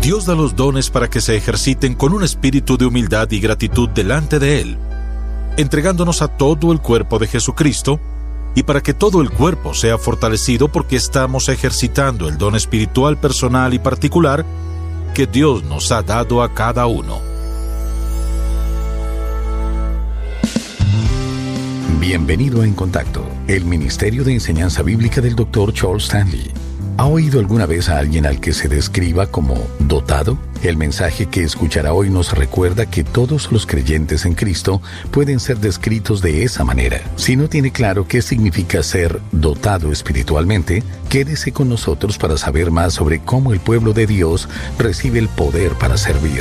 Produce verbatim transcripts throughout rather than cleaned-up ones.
Dios da los dones para que se ejerciten con un espíritu de humildad y gratitud delante de Él, entregándonos a todo el cuerpo de Jesucristo, y para que todo el cuerpo sea fortalecido porque estamos ejercitando el don espiritual personal y particular que Dios nos ha dado a cada uno. Bienvenido a En Contacto, el Ministerio de Enseñanza Bíblica del doctor Charles Stanley. ¿Ha oído alguna vez a alguien al que se describa como dotado? El mensaje que escuchará hoy nos recuerda que todos los creyentes en Cristo pueden ser descritos de esa manera. Si no tiene claro qué significa ser dotado espiritualmente, quédese con nosotros para saber más sobre cómo el pueblo de Dios recibe el poder para servir.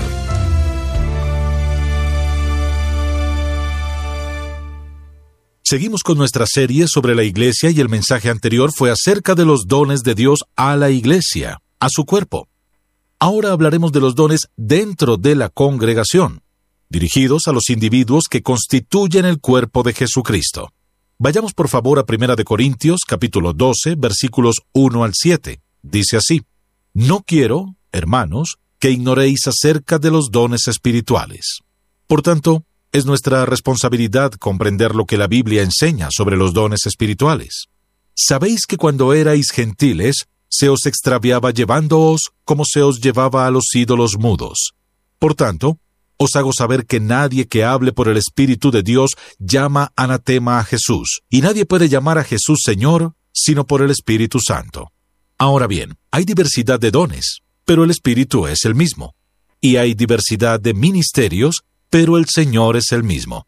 Seguimos con nuestra serie sobre la Iglesia y el mensaje anterior fue acerca de los dones de Dios a la Iglesia, a su cuerpo. Ahora hablaremos de los dones dentro de la congregación, dirigidos a los individuos que constituyen el cuerpo de Jesucristo. Vayamos por favor a Primera de Corintios, capítulo doce, versículos uno al siete. Dice así: No quiero, hermanos, que ignoréis acerca de los dones espirituales. Por tanto, es nuestra responsabilidad comprender lo que la Biblia enseña sobre los dones espirituales. Sabéis que cuando erais gentiles, se os extraviaba llevándoos como se os llevaba a los ídolos mudos. Por tanto, os hago saber que nadie que hable por el Espíritu de Dios llama anatema a Jesús, y nadie puede llamar a Jesús Señor, sino por el Espíritu Santo. Ahora bien, hay diversidad de dones, pero el Espíritu es el mismo. Y hay diversidad de ministerios, pero el Señor es el mismo.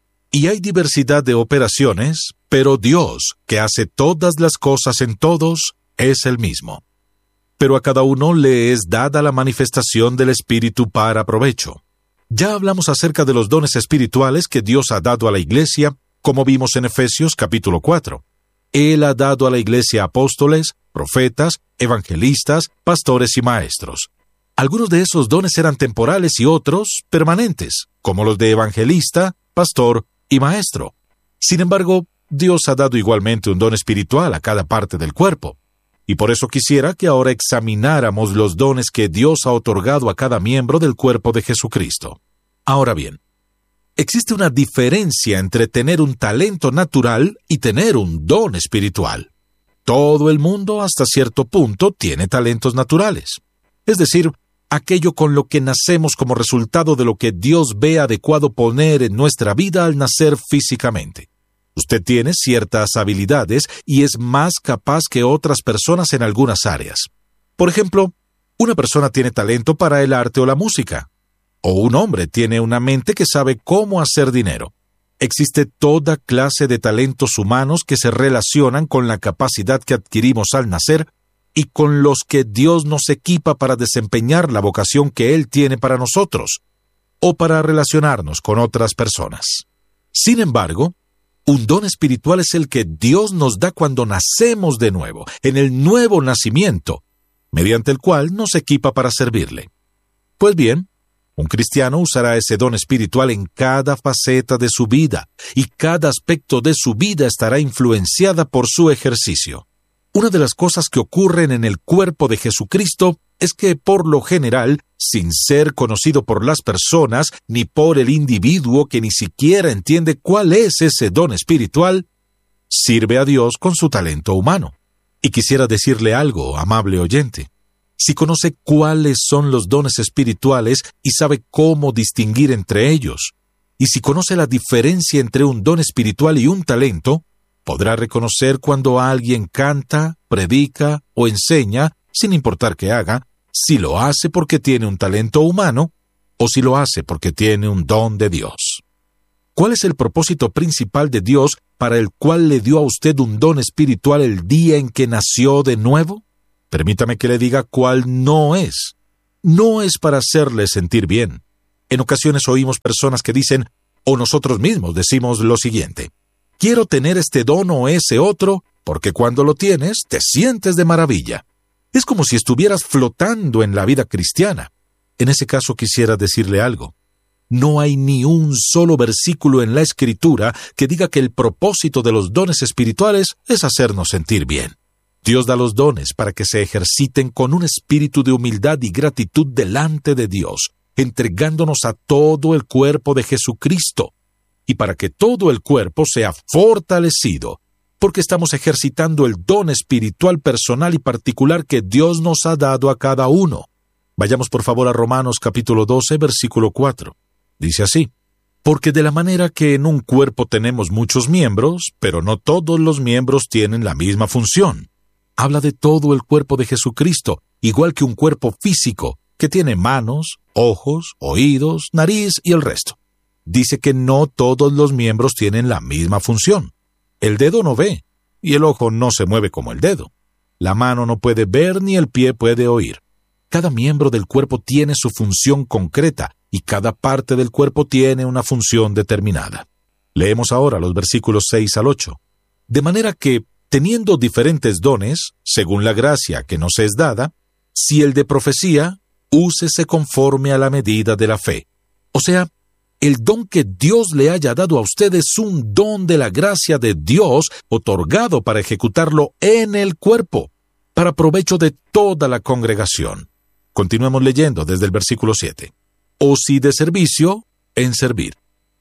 Y hay diversidad de operaciones, pero Dios, que hace todas las cosas en todos, es el mismo. Pero a cada uno le es dada la manifestación del Espíritu para provecho. Ya hablamos acerca de los dones espirituales que Dios ha dado a la Iglesia, como vimos en Efesios capítulo cuatro. Él ha dado a la Iglesia apóstoles, profetas, evangelistas, pastores y maestros. Algunos de esos dones eran temporales y otros permanentes, como los de evangelista, pastor y maestro. Sin embargo, Dios ha dado igualmente un don espiritual a cada parte del cuerpo. Y por eso quisiera que ahora examináramos los dones que Dios ha otorgado a cada miembro del cuerpo de Jesucristo. Ahora bien, existe una diferencia entre tener un talento natural y tener un don espiritual. Todo el mundo, hasta cierto punto, tiene talentos naturales. Es decir, aquello con lo que nacemos como resultado de lo que Dios ve adecuado poner en nuestra vida al nacer físicamente. Usted tiene ciertas habilidades y es más capaz que otras personas en algunas áreas. Por ejemplo, una persona tiene talento para el arte o la música, o un hombre tiene una mente que sabe cómo hacer dinero. Existe toda clase de talentos humanos que se relacionan con la capacidad que adquirimos al nacer y con los que Dios nos equipa para desempeñar la vocación que Él tiene para nosotros, o para relacionarnos con otras personas. Sin embargo, un don espiritual es el que Dios nos da cuando nacemos de nuevo, en el nuevo nacimiento, mediante el cual nos equipa para servirle. Pues bien, un cristiano usará ese don espiritual en cada faceta de su vida, y cada aspecto de su vida estará influenciada por su ejercicio. Una de las cosas que ocurren en el cuerpo de Jesucristo es que, por lo general, sin ser conocido por las personas ni por el individuo que ni siquiera entiende cuál es ese don espiritual, sirve a Dios con su talento humano. Y quisiera decirle algo, amable oyente. Si conoce cuáles son los dones espirituales y sabe cómo distinguir entre ellos, y si conoce la diferencia entre un don espiritual y un talento, podrá reconocer cuando alguien canta, predica o enseña, sin importar qué haga, si lo hace porque tiene un talento humano o si lo hace porque tiene un don de Dios. ¿Cuál es el propósito principal de Dios para el cual le dio a usted un don espiritual el día en que nació de nuevo? Permítame que le diga cuál no es. No es para hacerle sentir bien. En ocasiones oímos personas que dicen, o nosotros mismos decimos lo siguiente: quiero tener este don o ese otro, porque cuando lo tienes, te sientes de maravilla. Es como si estuvieras flotando en la vida cristiana. En ese caso quisiera decirle algo. No hay ni un solo versículo en la Escritura que diga que el propósito de los dones espirituales es hacernos sentir bien. Dios da los dones para que se ejerciten con un espíritu de humildad y gratitud delante de Dios, entregándonos a todo el cuerpo de Jesucristo, y para que todo el cuerpo sea fortalecido, porque estamos ejercitando el don espiritual personal y particular que Dios nos ha dado a cada uno. Vayamos por favor a Romanos capítulo doce, versículo cuatro. Dice así: porque de la manera que en un cuerpo tenemos muchos miembros, pero no todos los miembros tienen la misma función. Habla de todo el cuerpo de Jesucristo, igual que un cuerpo físico, que tiene manos, ojos, oídos, nariz y el resto. Dice que no todos los miembros tienen la misma función. El dedo no ve, y el ojo no se mueve como el dedo. La mano no puede ver ni el pie puede oír. Cada miembro del cuerpo tiene su función concreta, y cada parte del cuerpo tiene una función determinada. Leemos ahora los versículos seis al ocho. De manera que, teniendo diferentes dones, según la gracia que nos es dada, si el de profecía, úsese conforme a la medida de la fe. O sea, el don que Dios le haya dado a usted es un don de la gracia de Dios, otorgado para ejecutarlo en el cuerpo, para provecho de toda la congregación. Continuemos leyendo desde el versículo siete. O si de servicio, en servir.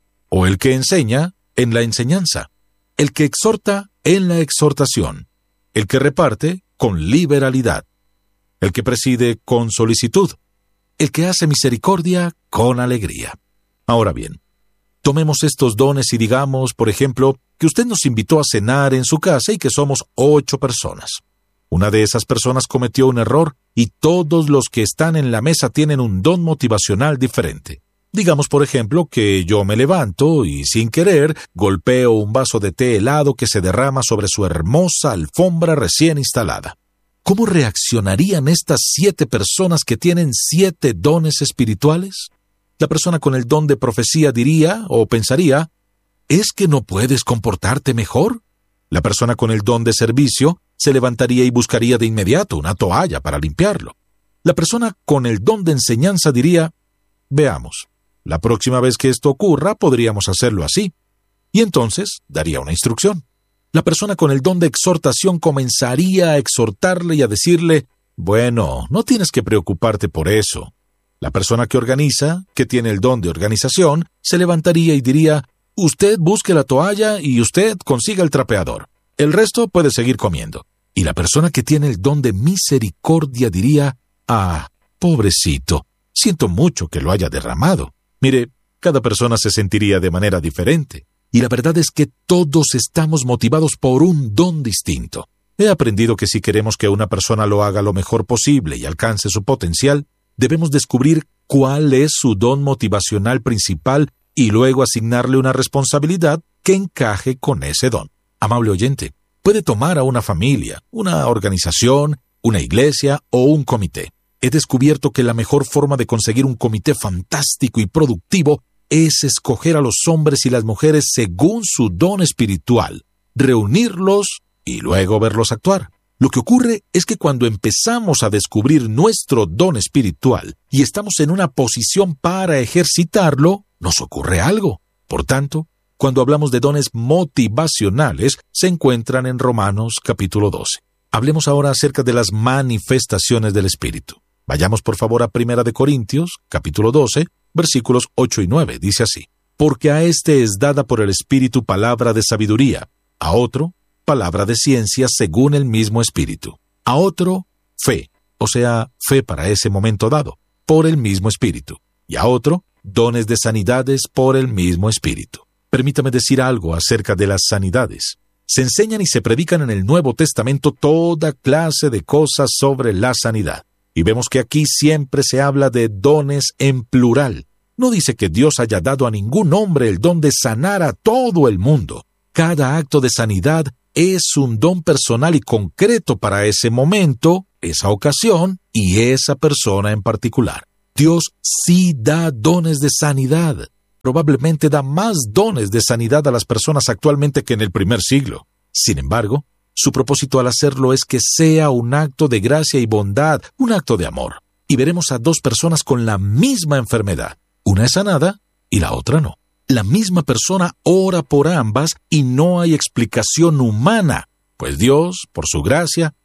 O el que enseña, en la enseñanza. El que exhorta, en la exhortación. El que reparte, con liberalidad. El que preside, con solicitud. El que hace misericordia, con alegría. Ahora bien, tomemos estos dones y digamos, por ejemplo, que usted nos invitó a cenar en su casa y que somos ocho personas. Una de esas personas cometió un error y todos los que están en la mesa tienen un don motivacional diferente. Digamos, por ejemplo, que yo me levanto y, sin querer, golpeo un vaso de té helado que se derrama sobre su hermosa alfombra recién instalada. ¿Cómo reaccionarían estas siete personas que tienen siete dones espirituales? La persona con el don de profecía diría o pensaría: ¿es que no puedes comportarte mejor? La persona con el don de servicio se levantaría y buscaría de inmediato una toalla para limpiarlo. La persona con el don de enseñanza diría: veamos, la próxima vez que esto ocurra podríamos hacerlo así. Y entonces daría una instrucción. La persona con el don de exhortación comenzaría a exhortarle y a decirle: bueno, no tienes que preocuparte por eso. La persona que organiza, que tiene el don de organización, se levantaría y diría: usted busque la toalla y usted consiga el trapeador. El resto puede seguir comiendo. Y la persona que tiene el don de misericordia diría: ah, pobrecito, siento mucho que lo haya derramado. Mire, cada persona se sentiría de manera diferente. Y la verdad es que todos estamos motivados por un don distinto. He aprendido que si queremos que una persona lo haga lo mejor posible y alcance su potencial, debemos descubrir cuál es su don motivacional principal y luego asignarle una responsabilidad que encaje con ese don. Amable oyente, puede tomar a una familia, una organización, una iglesia o un comité. He descubierto que la mejor forma de conseguir un comité fantástico y productivo es escoger a los hombres y las mujeres según su don espiritual, reunirlos y luego verlos actuar. Lo que ocurre es que cuando empezamos a descubrir nuestro don espiritual y estamos en una posición para ejercitarlo, nos ocurre algo. Por tanto, cuando hablamos de dones motivacionales, se encuentran en Romanos capítulo doce. Hablemos ahora acerca de las manifestaciones del Espíritu. Vayamos por favor a Primera de Corintios, capítulo doce, versículos ocho y nueve. Dice así: porque a éste es dada por el Espíritu palabra de sabiduría, a otro, palabra de ciencia según el mismo Espíritu, a otro, fe, o sea, fe para ese momento dado, por el mismo Espíritu, y a otro, dones de sanidades por el mismo Espíritu. Permítame decir algo acerca de las sanidades. Se enseñan y se predican en el Nuevo Testamento toda clase de cosas sobre la sanidad. Y vemos que aquí siempre se habla de dones en plural. No dice que Dios haya dado a ningún hombre el don de sanar a todo el mundo. Cada acto de sanidad es un don personal y concreto para ese momento, esa ocasión y esa persona en particular. Dios sí da dones de sanidad. Probablemente da más dones de sanidad a las personas actualmente que en el primer siglo. Sin embargo, su propósito al hacerlo es que sea un acto de gracia y bondad, un acto de amor. Y veremos a dos personas con la misma enfermedad. Una es sanada y la otra no. La misma persona ora por ambas y no hay explicación humana, pues Dios, por su gracia,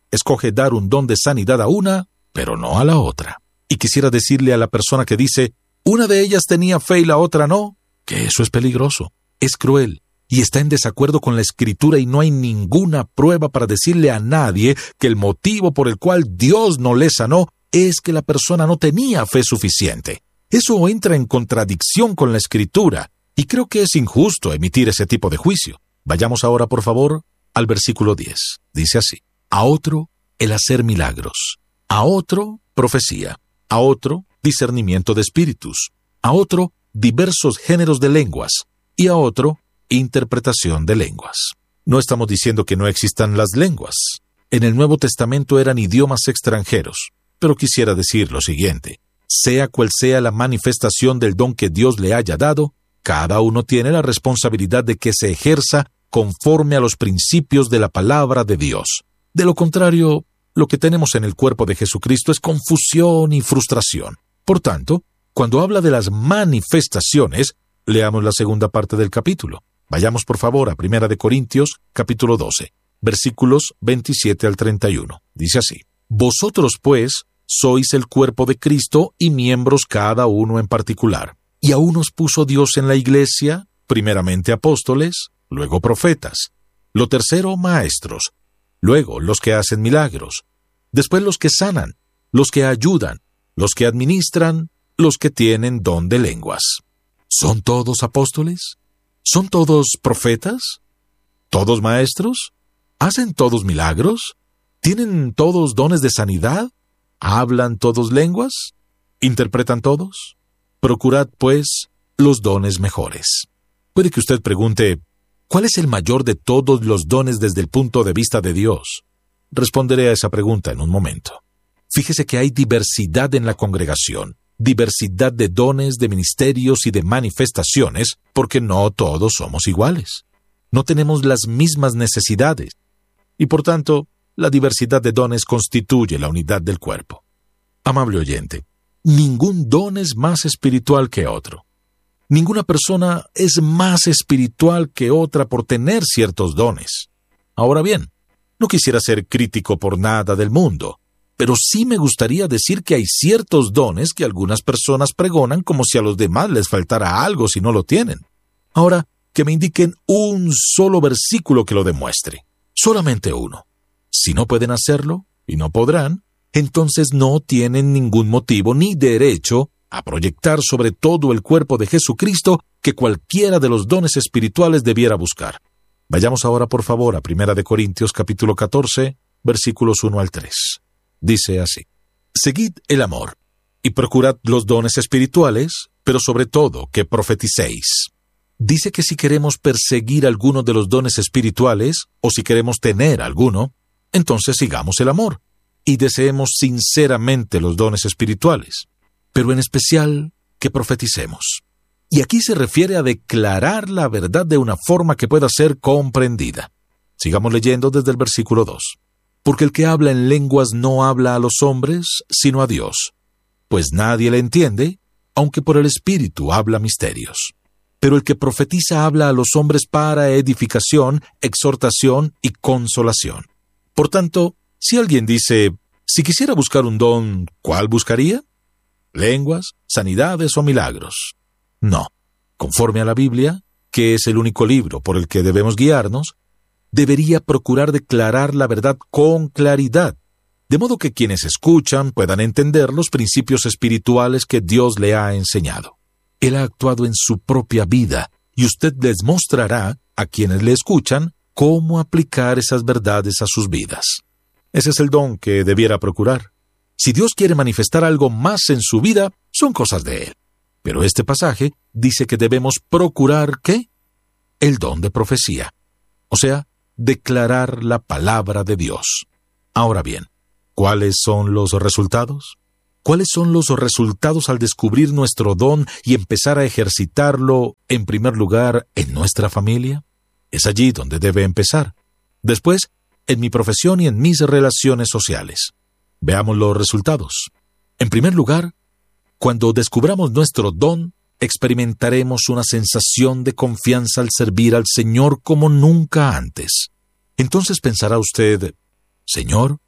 escoge dar un don de sanidad a una, pero no a la otra. Y quisiera decirle a la persona que dice, una de ellas tenía fe y la otra no, que eso es peligroso, es cruel, y está en desacuerdo con la Escritura y no hay ninguna prueba para decirle a nadie que el motivo por el cual Dios no le sanó es que la persona no tenía fe suficiente. Eso entra en contradicción con la Escritura, y creo que es injusto emitir ese tipo de juicio. Vayamos ahora, por favor, al versículo diez. Dice así, a otro, el hacer milagros, a otro, profecía, a otro, discernimiento de espíritus, a otro, diversos géneros de lenguas, y a otro, interpretación de lenguas. No estamos diciendo que no existan las lenguas. En el Nuevo Testamento eran idiomas extranjeros, pero quisiera decir lo siguiente, sea cual sea la manifestación del don que Dios le haya dado, cada uno tiene la responsabilidad de que se ejerza conforme a los principios de la palabra de Dios. De lo contrario, lo que tenemos en el cuerpo de Jesucristo es confusión y frustración. Por tanto, cuando habla de las manifestaciones, leamos la segunda parte del capítulo. Vayamos por favor a Primera de Corintios, capítulo doce, versículos veintisiete al treinta y uno. Dice así, vosotros pues sois el cuerpo de Cristo y miembros cada uno en particular. Y a unos puso Dios en la iglesia, primeramente apóstoles, luego profetas, lo tercero maestros, luego los que hacen milagros, después los que sanan, los que ayudan, los que administran, los que tienen don de lenguas. ¿Son todos apóstoles? ¿Son todos profetas? ¿Todos maestros? ¿Hacen todos milagros? ¿Tienen todos dones de sanidad? ¿Hablan todos lenguas? ¿Interpretan todos? Procurad, pues, los dones mejores. Puede que usted pregunte, ¿cuál es el mayor de todos los dones desde el punto de vista de Dios? Responderé a esa pregunta en un momento. Fíjese que hay diversidad en la congregación, diversidad de dones, de ministerios y de manifestaciones, porque no todos somos iguales. No tenemos las mismas necesidades, y por tanto, la diversidad de dones constituye la unidad del cuerpo. Amable oyente, ningún don es más espiritual que otro. Ninguna persona es más espiritual que otra por tener ciertos dones. Ahora bien, no quisiera ser crítico por nada del mundo, pero sí me gustaría decir que hay ciertos dones que algunas personas pregonan como si a los demás les faltara algo si no lo tienen. Ahora, que me indiquen un solo versículo que lo demuestre. Solamente uno. Si no pueden hacerlo, y no podrán, entonces no tienen ningún motivo ni derecho a proyectar sobre todo el cuerpo de Jesucristo que cualquiera de los dones espirituales debiera buscar. Vayamos ahora por favor a Primera de Corintios capítulo catorce, versículos uno al tres. Dice así, seguid el amor, y procurad los dones espirituales, pero sobre todo que profeticéis. Dice que si queremos perseguir alguno de los dones espirituales, o si queremos tener alguno, entonces sigamos el amor, y deseemos sinceramente los dones espirituales, pero en especial que profeticemos. Y aquí se refiere a declarar la verdad de una forma que pueda ser comprendida. Sigamos leyendo desde el versículo dos. Porque el que habla en lenguas no habla a los hombres, sino a Dios, pues nadie le entiende, aunque por el Espíritu habla misterios. Pero el que profetiza habla a los hombres para edificación, exhortación y consolación. Por tanto, si alguien dice, si quisiera buscar un don, ¿cuál buscaría? ¿Lenguas, sanidades o milagros? No. Conforme a la Biblia, que es el único libro por el que debemos guiarnos, debería procurar declarar la verdad con claridad, de modo que quienes escuchan puedan entender los principios espirituales que Dios le ha enseñado. Él ha actuado en su propia vida, y usted les mostrará a quienes le escuchan cómo aplicar esas verdades a sus vidas. Ese es el don que debiera procurar. Si Dios quiere manifestar algo más en su vida, son cosas de Él. Pero este pasaje dice que debemos procurar, ¿qué? El don de profecía. O sea, declarar la palabra de Dios. Ahora bien, ¿cuáles son los resultados? ¿Cuáles son los resultados al descubrir nuestro don y empezar a ejercitarlo, en primer lugar, en nuestra familia? Es allí donde debe empezar. Después, en mi profesión y en mis relaciones sociales. Veamos los resultados. En primer lugar, cuando descubramos nuestro don, experimentaremos una sensación de confianza al servir al Señor como nunca antes. Entonces pensará usted, Señor,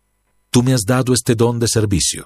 Tú me has dado este don de servicio.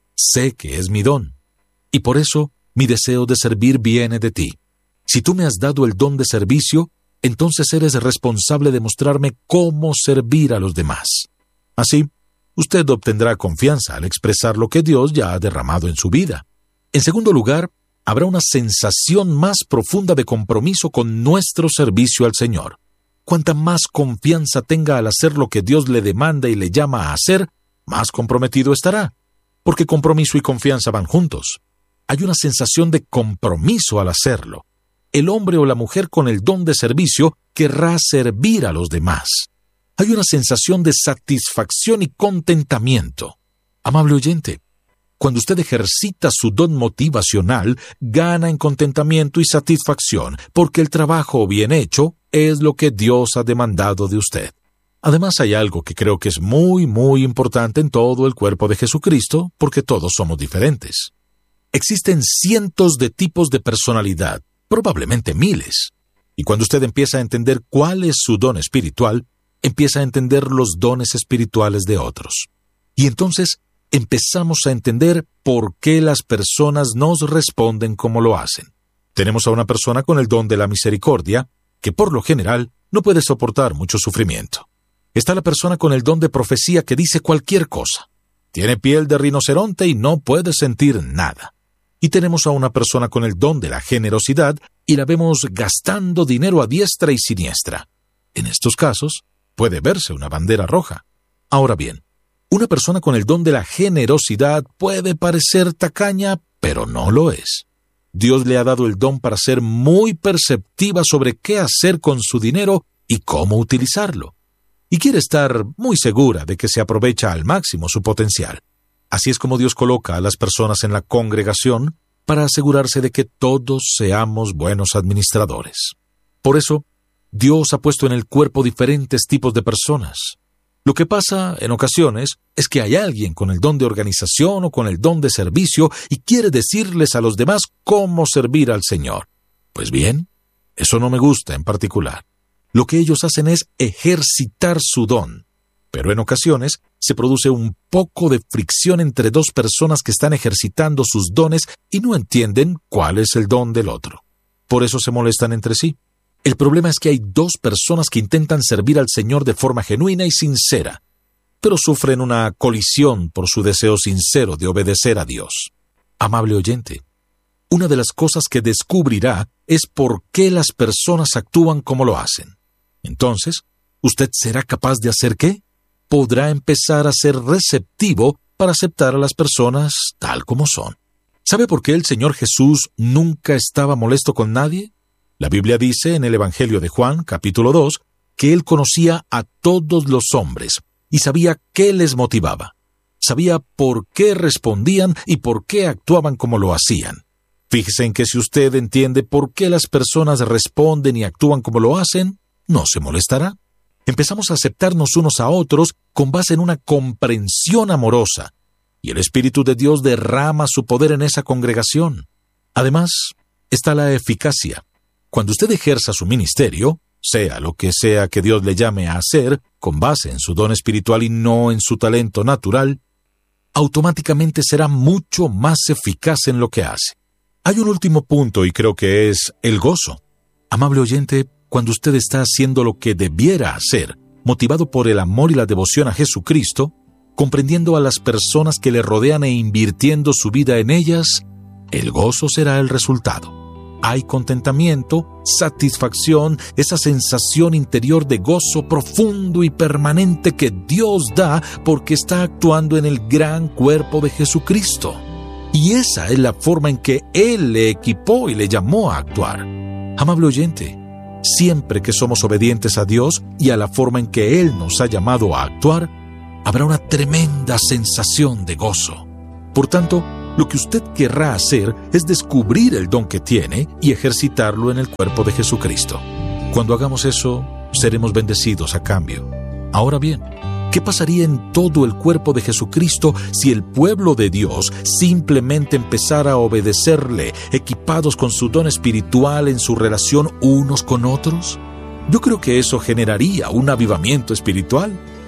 Sé que es mi don, y por eso mi deseo de servir viene de ti. Si tú me has dado el don de servicio, entonces eres responsable de mostrarme cómo servir a los demás. Así, usted obtendrá confianza al expresar lo que Dios ya ha derramado en su vida. En segundo lugar, habrá una sensación más profunda de compromiso con nuestro servicio al Señor. Cuanta más confianza tenga al hacer lo que Dios le demanda y le llama a hacer, más comprometido estará, porque compromiso y confianza van juntos. Hay una sensación de compromiso al hacerlo. El hombre o la mujer con el don de servicio querrá servir a los demás. Hay una sensación de satisfacción y contentamiento. Amable oyente, cuando usted ejercita su don motivacional, gana en contentamiento y satisfacción, porque el trabajo bien hecho es lo que Dios ha demandado de usted. Además, hay algo que creo que es muy, muy importante en todo el cuerpo de Jesucristo, porque todos somos diferentes. Existen cientos de tipos de personalidad, probablemente miles. Y cuando usted empieza a entender cuál es su don espiritual, empieza a entender los dones espirituales de otros. Y entonces empezamos a entender por qué las personas nos responden como lo hacen. Tenemos a una persona con el don de la misericordia, que por lo general no puede soportar mucho sufrimiento. Está la persona con el don de profecía que dice cualquier cosa. Tiene piel de rinoceronte y no puede sentir nada. Y tenemos a una persona con el don de la generosidad y la vemos gastando dinero a diestra y siniestra. En estos casos, puede verse una bandera roja. Ahora bien, una persona con el don de la generosidad puede parecer tacaña, pero no lo es. Dios le ha dado el don para ser muy perceptiva sobre qué hacer con su dinero y cómo utilizarlo. Y quiere estar muy segura de que se aprovecha al máximo su potencial. Así es como Dios coloca a las personas en la congregación para asegurarse de que todos seamos buenos administradores. Por eso, Dios ha puesto en el cuerpo diferentes tipos de personas. Lo que pasa, en ocasiones, es que hay alguien con el don de organización o con el don de servicio y quiere decirles a los demás cómo servir al Señor. Pues bien, eso no me gusta en particular. Lo que ellos hacen es ejercitar su don. Pero en ocasiones se produce un poco de fricción entre dos personas que están ejercitando sus dones y no entienden cuál es el don del otro. Por eso se molestan entre sí. El problema es que hay dos personas que intentan servir al Señor de forma genuina y sincera, pero sufren una colisión por su deseo sincero de obedecer a Dios. Amable oyente, una de las cosas que descubrirá es por qué las personas actúan como lo hacen. Entonces, ¿usted será capaz de hacer qué? Podrá empezar a ser receptivo para aceptar a las personas tal como son. ¿Sabe por qué el Señor Jesús nunca estaba molesto con nadie? La Biblia dice en el Evangelio de Juan, capítulo dos, que Él conocía a todos los hombres y sabía qué les motivaba. Sabía por qué respondían y por qué actuaban como lo hacían. Fíjese en que si usted entiende por qué las personas responden y actúan como lo hacen, no se molestará. Empezamos a aceptarnos unos a otros con base en una comprensión amorosa, y el Espíritu de Dios derrama su poder en esa congregación. Además, está la eficacia. Cuando usted ejerza su ministerio, sea lo que sea que Dios le llame a hacer, con base en su don espiritual y no en su talento natural, automáticamente será mucho más eficaz en lo que hace. Hay un último punto y creo que es el gozo. Amable oyente, cuando usted está haciendo lo que debiera hacer, motivado por el amor y la devoción a Jesucristo, comprendiendo a las personas que le rodean e invirtiendo su vida en ellas, el gozo será el resultado. Hay contentamiento, satisfacción, esa sensación interior de gozo profundo y permanente que Dios da porque está actuando en el gran cuerpo de Jesucristo. Y esa es la forma en que Él le equipó y le llamó a actuar. Amable oyente, siempre que somos obedientes a Dios y a la forma en que Él nos ha llamado a actuar, habrá una tremenda sensación de gozo. Por tanto, lo que usted querrá hacer es descubrir el don que tiene y ejercitarlo en el cuerpo de Jesucristo. Cuando hagamos eso, seremos bendecidos a cambio. Ahora bien, ¿qué pasaría en todo el cuerpo de Jesucristo si el pueblo de Dios simplemente empezara a obedecerle, equipados con su don espiritual en su relación unos con otros? Yo creo que eso generaría un avivamiento espiritual.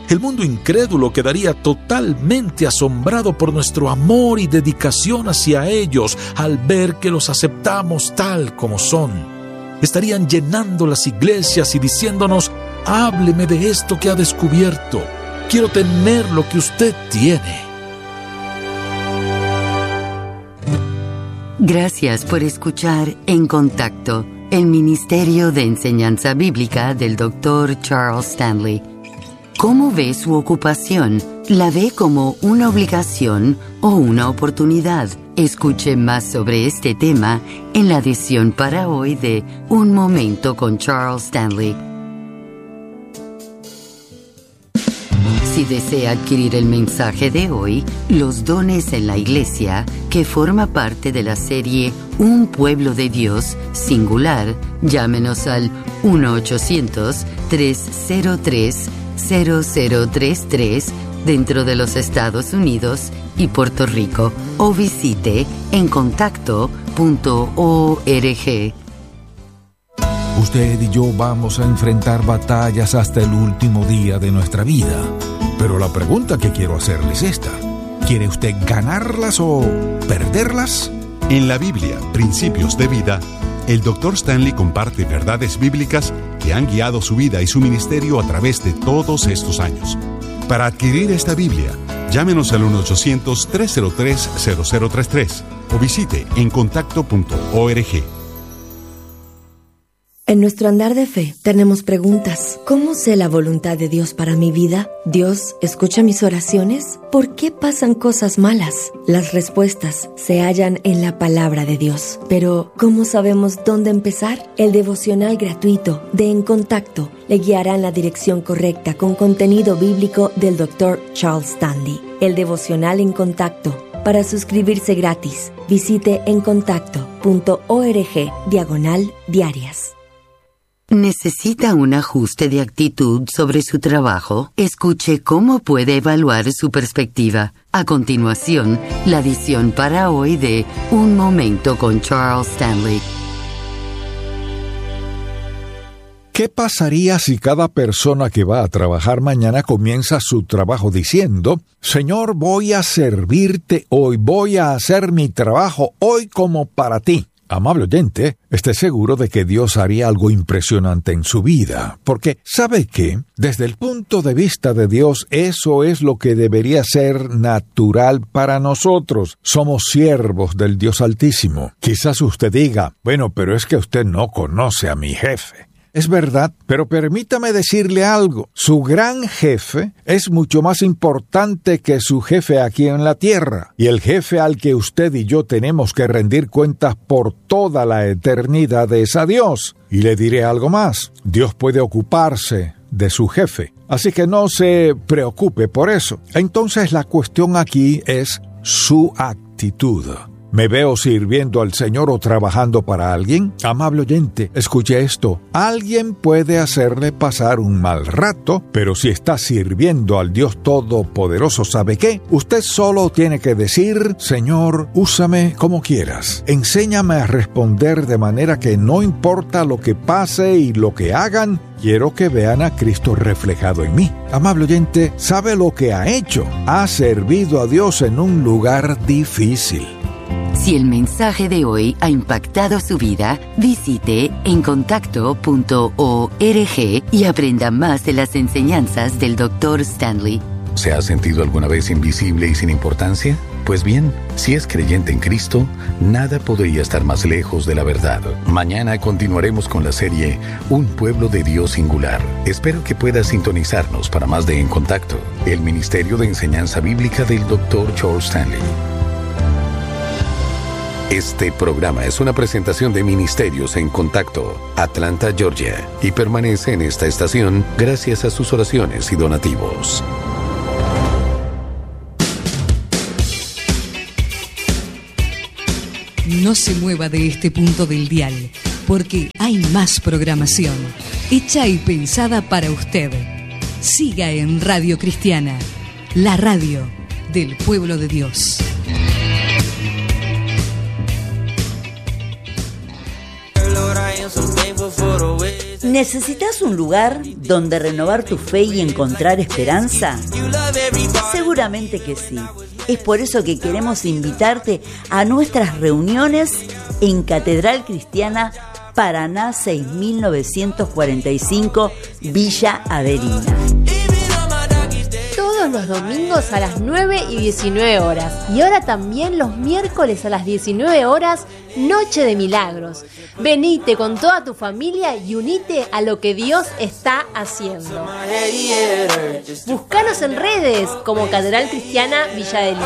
El mundo incrédulo quedaría totalmente asombrado por nuestro amor y dedicación hacia ellos al ver que los aceptamos tal como son. Estarían llenando las iglesias y diciéndonos: hábleme de esto que ha descubierto. Quiero tener lo que usted tiene. Gracias por escuchar En Contacto, el Ministerio de Enseñanza Bíblica del doctor Charles Stanley. ¿Cómo ve su ocupación? ¿La ve como una obligación o una oportunidad? Escuche más sobre este tema en la edición para hoy de Un Momento con Charles Stanley. Si desea adquirir el mensaje de hoy, Los dones en la Iglesia, que forma parte de la serie Un Pueblo de Dios, singular, llámenos al uno ochocientos, tres cero tres, cero cero tres tres dentro de los Estados Unidos y Puerto Rico o visite en contacto punto org. Usted y yo vamos a enfrentar batallas hasta el último día de nuestra vida. Pero la pregunta que quiero hacerle es esta: ¿quiere usted ganarlas o perderlas? En la Biblia, Principios de Vida, el doctor Stanley comparte verdades bíblicas que han guiado su vida y su ministerio a través de todos estos años. Para adquirir esta Biblia, llámenos al uno ochocientos, tres cero tres, cero cero tres tres o visite en contacto punto org. En nuestro andar de fe tenemos preguntas. ¿Cómo sé la voluntad de Dios para mi vida? ¿Dios escucha mis oraciones? ¿Por qué pasan cosas malas? Las respuestas se hallan en la palabra de Dios. Pero, ¿cómo sabemos dónde empezar? El devocional gratuito de En Contacto le guiará en la dirección correcta con contenido bíblico del doctor Charles Stanley. El devocional En Contacto. Para suscribirse gratis, visite en contacto punto org diagonal diarias. ¿Necesita un ajuste de actitud sobre su trabajo? Escuche cómo puede evaluar su perspectiva. A continuación, la edición para hoy de Un Momento con Charles Stanley. ¿Qué pasaría si cada persona que va a trabajar mañana comienza su trabajo diciendo: Señor, voy a servirte hoy, voy a hacer mi trabajo hoy como para ti? Amable oyente, esté seguro de que Dios haría algo impresionante en su vida, porque ¿sabe qué? Desde el punto de vista de Dios, eso es lo que debería ser natural para nosotros. Somos siervos del Dios Altísimo. Quizás usted diga: bueno, pero es que usted no conoce a mi jefe. Es verdad, pero permítame decirle algo. Su gran jefe es mucho más importante que su jefe aquí en la tierra. Y el jefe al que usted y yo tenemos que rendir cuentas por toda la eternidad es a Dios. Y le diré algo más. Dios puede ocuparse de su jefe. Así que no se preocupe por eso. Entonces la cuestión aquí es su actitud. ¿Me veo sirviendo al Señor o trabajando para alguien? Amable oyente, escuche esto. Alguien puede hacerle pasar un mal rato, pero si está sirviendo al Dios Todopoderoso, ¿sabe qué? Usted solo tiene que decir: Señor, úsame como quieras. Enséñame a responder de manera que no importa lo que pase y lo que hagan, quiero que vean a Cristo reflejado en mí. Amable oyente, ¿sabe lo que ha hecho? Ha servido a Dios en un lugar difícil. Si el mensaje de hoy ha impactado su vida, visite en contacto punto org y aprenda más de las enseñanzas del doctor Stanley. ¿Se ha sentido alguna vez invisible y sin importancia? Pues bien, si es creyente en Cristo, nada podría estar más lejos de la verdad. Mañana continuaremos con la serie Un Pueblo de Dios Singular. Espero que pueda sintonizarnos para más de En Contacto, el Ministerio de Enseñanza Bíblica del doctor Charles Stanley. Este programa es una presentación de Ministerios en Contacto, Atlanta, Georgia, y permanece en esta estación gracias a sus oraciones y donativos. No se mueva de este punto del dial, porque hay más programación, hecha y pensada para usted. Siga en Radio Cristiana, la radio del pueblo de Dios. ¿Necesitas un lugar donde renovar tu fe y encontrar esperanza? Seguramente que sí. Es por eso que queremos invitarte a nuestras reuniones en Catedral Cristiana Paraná seis mil novecientos cuarenta y cinco, Villa Averina. Todos los domingos a las nueve y diecinueve horas. Y ahora también los miércoles a las diecinueve horas, Noche de Milagros. Venite con toda tu familia y unite a lo que Dios está haciendo. Búscanos en redes como Catedral Cristiana Villa de Lina.